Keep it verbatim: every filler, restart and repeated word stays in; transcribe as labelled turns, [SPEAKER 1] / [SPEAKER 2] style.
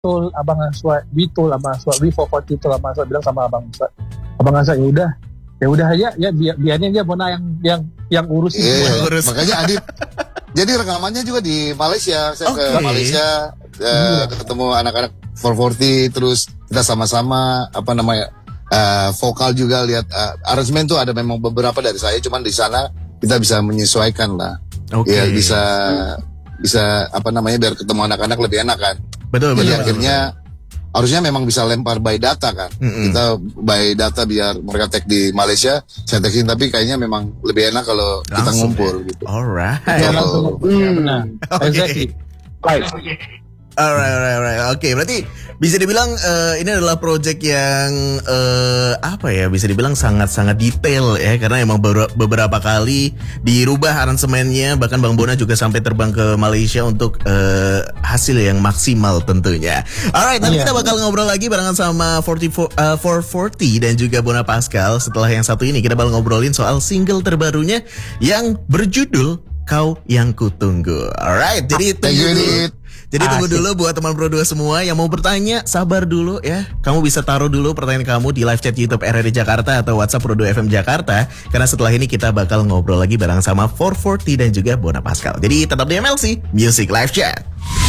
[SPEAKER 1] Betul, Abang Aswa, betul Abang Aswa, we for forty itu Abang Aswa bilang sama Abang Aswa. Abang Aswa ya udah, ya udah aja, ya biar biarnya dia Bona yang yang yang urus itu.
[SPEAKER 2] Iya, urus. Makanya Adit. Jadi rekamannya juga di Malaysia. Saya
[SPEAKER 3] okay.
[SPEAKER 2] ke Malaysia uh, ketemu anak-anak four forty, terus kita sama-sama apa namanya uh, vokal juga lihat uh, aransemen tuh ada memang beberapa dari saya, cuman di sana kita bisa menyesuaikan lah.
[SPEAKER 3] Okay.
[SPEAKER 2] Ya bisa bisa apa namanya biar ketemu anak-anak lebih enak kan.
[SPEAKER 3] Betul,
[SPEAKER 2] Jadi
[SPEAKER 3] betul,
[SPEAKER 2] akhirnya
[SPEAKER 3] betul.
[SPEAKER 2] harusnya memang bisa lempar by data kan. Mm-hmm. Kita by data biar mereka tag di Malaysia, saya tagin, tapi kayaknya memang lebih enak kalau langsung kita ngumpul ya? Gitu.
[SPEAKER 3] Alright.
[SPEAKER 1] Ya, langsung
[SPEAKER 2] hmm.
[SPEAKER 1] Nah,
[SPEAKER 3] okay.
[SPEAKER 1] exactly. Right.
[SPEAKER 3] Alright, alright, alright. Oke, okay, berarti bisa dibilang uh, ini adalah project yang uh, apa ya? Bisa dibilang sangat-sangat detail ya, karena emang beberapa kali dirubah aransemennya. Bahkan Bang Bona juga sampai terbang ke Malaysia untuk uh, hasil yang maksimal tentunya. Alright, nanti yeah. kita bakal ngobrol lagi barengan sama forty-four, uh, four forty dan juga Bona Pascal. Setelah yang satu ini kita bakal ngobrolin soal single terbarunya yang berjudul Kau Yang Kutunggu. Alright, jadi tunggu dulu. Jadi tunggu dulu buat teman Pro dua semua yang mau bertanya, sabar dulu ya. Kamu bisa taruh dulu pertanyaan kamu di live chat YouTube R R D Jakarta atau WhatsApp Pro dua F M Jakarta. Karena setelah ini kita bakal ngobrol lagi bareng sama four forty dan juga Bona Pascal. Jadi tetap di M L C Music Live Chat.